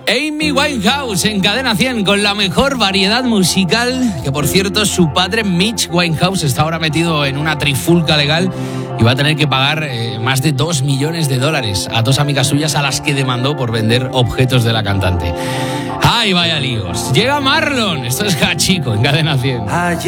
Amy Winehouse en Cadena 100 con la mejor variedad musical, que por cierto su padre Mitch Winehouse está ahora metido en una trifulca legal y va a tener que pagar más de $2 millones a dos amigas suyas a las que demandó por vender objetos de la cantante. ¡Ay, vaya líos! Llega Marlon, esto es Hachiko en Cadena 100.